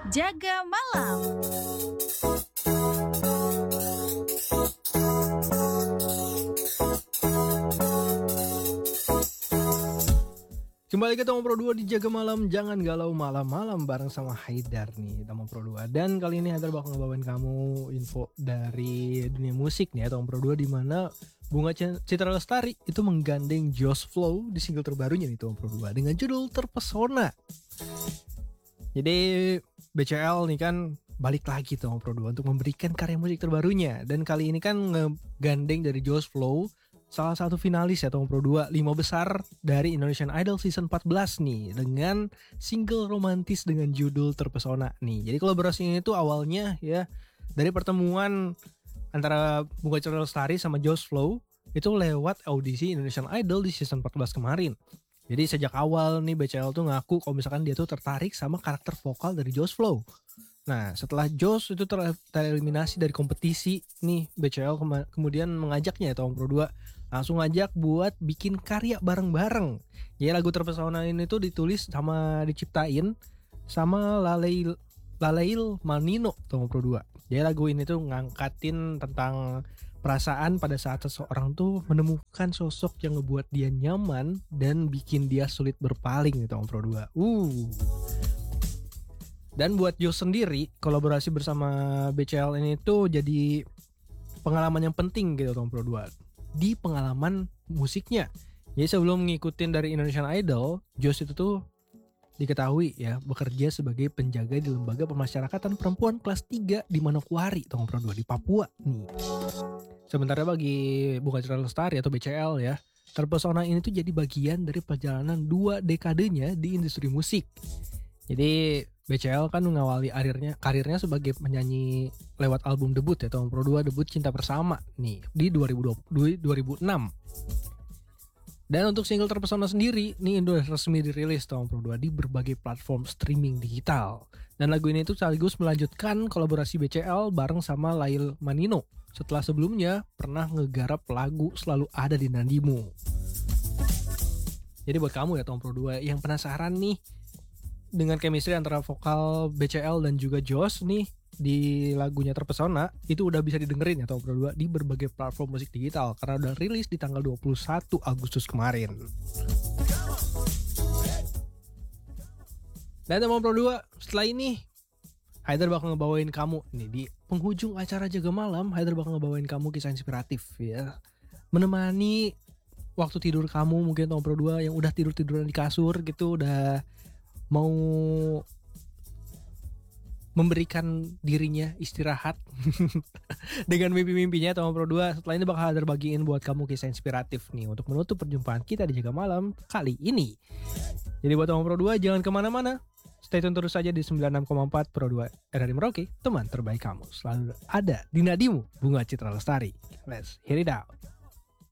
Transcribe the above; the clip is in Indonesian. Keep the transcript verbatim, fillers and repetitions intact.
Jaga Malam. Kembali ke Tomo Pro dua di Jaga Malam, jangan galau malam-malam bareng sama Haidar nih, Tomo Pro dua. Dan kali ini Haidar bakal ngebawain kamu info dari dunia musik nih ya, Tomo Pro dua, di mana Bunga Citra Lestari itu menggandeng Josh Flow di single terbarunya nih Tomo Pro dua dengan judul Terpesona. Jadi B C L nih kan balik lagi Tomo Pro dua untuk memberikan karya musik terbarunya, dan kali ini kan ngegandeng dari Josh Flow, salah satu finalis ya Tomo Pro dua, lima besar dari Indonesian Idol Season empat belas nih, dengan single romantis dengan judul Terpesona nih. Jadi kolaborasi ini tuh awalnya ya dari pertemuan antara Bunga Citra Lestari sama Josh Flow itu lewat audisi Indonesian Idol di Season empat belas kemarin. Jadi sejak awal nih B C L tuh ngaku kalau misalkan dia tuh tertarik sama karakter vokal dari Josh Flow. Nah setelah Josh itu ter- tereliminasi dari kompetisi nih, B C L kema- kemudian mengajaknya ya Tomo Pro dua langsung ngajak buat bikin karya bareng-bareng. Jadi lagu Terpesona ini tuh ditulis sama diciptain sama Laleil Laleil Manino Tomo Pro dua. Jadi lagu ini tuh ngangkatin tentang perasaan pada saat seseorang tuh menemukan sosok yang ngebuat dia nyaman dan bikin dia sulit berpaling nih Tomo Pro dua. Uh. Dan buat Josh sendiri, kolaborasi bersama B C L ini tuh jadi pengalaman yang penting gitu Tomo Pro dua di pengalaman musiknya. Jadi sebelum ngikutin dari Indonesian Idol, Josh itu tuh diketahui ya bekerja sebagai penjaga di lembaga pemasyarakatan perempuan kelas tiga di Manokwari Tomo Pro dua di Papua nih. Sementara bagi Bunga Citra Lestari atau B C L ya, Terpesona ini tuh jadi bagian dari perjalanan dua dekadenya di industri musik. Jadi B C L kan mengawali karirnya, karirnya sebagai penyanyi lewat album debut ya Tomo Pro dua, debut Cinta Bersama nih di dua ribu dua puluh, dua ribu enam. Dan untuk single Terpesona sendiri nih udah resmi dirilis Tomo Pro dua di berbagai platform streaming digital. Dan lagu ini tuh sekaligus melanjutkan kolaborasi B C L bareng sama Laleil Manino setelah sebelumnya pernah ngegarap lagu Selalu Ada di Nadimu. Jadi buat kamu ya Tomo Pro dua yang penasaran nih dengan chemistry antara vokal B C L dan juga Josh nih di lagunya Terpesona, itu udah bisa didengerin ya Tomo Pro dua di berbagai platform musik digital karena udah rilis di tanggal dua puluh satu Agustus kemarin. Dan Tomo Pro dua, setelah ini Haidar bakal ngebawain kamu nih di penghujung acara Jaga Malam. Haidar bakal ngebawain kamu kisah inspiratif ya, menemani waktu tidur kamu mungkin Tomo Pro dua yang udah tidur-tiduran di kasur gitu, udah mau memberikan dirinya istirahat dengan mimpi-mimpinya Tomo Pro dua. Setelah ini bakal Haidar bagiin buat kamu kisah inspiratif nih untuk menutup perjumpaan kita di Jaga Malam kali ini. Jadi buat Tomo Pro dua jangan kemana-mana, stay tune terus saja di sembilan puluh enam koma empat Pro dua R R I Merauke, teman terbaik kamu selalu ada di nadimu. Bunga Citra Lestari. Let's hear it out.